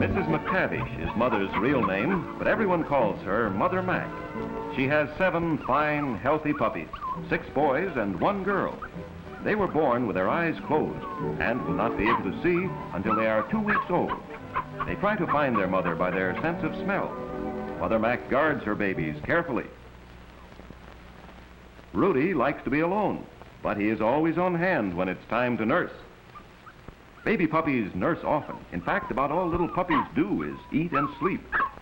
Mrs. McTavish is Mother's real name, but everyone calls her Mother Mac. She has 7 fine, healthy puppies, 6 boys and 1 girl. They were born with their eyes closed and will not be able to see until they are 2 weeks old. They try to find their mother by their sense of smell. Mother Mac guards her babies carefully. Rudy likes to be alone, but he is always on hand when it's time to nurse. Baby puppies nurse often. In fact, about all little puppies do is eat and sleep.